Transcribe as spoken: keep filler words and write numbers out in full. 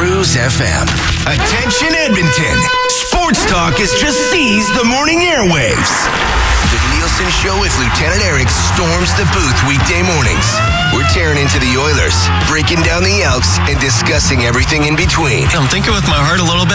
Cruise F M. Attention Edmonton. Sports Talk has just seized the morning airwaves. The Nielsen Show with Lieutenant Eric storms the booth weekday mornings. We're tearing into the Oilers, breaking down the Elks, and discussing everything in between. I'm thinking with my heart a little bit.